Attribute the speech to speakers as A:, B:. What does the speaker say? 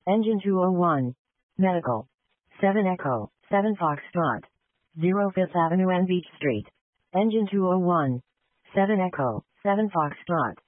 A: Engine 201. Medical. 7 Echo, 7 Foxtrot. 0 Fifth Avenue and Beach Street. Engine 201. 7 Echo, 7 Foxtrot.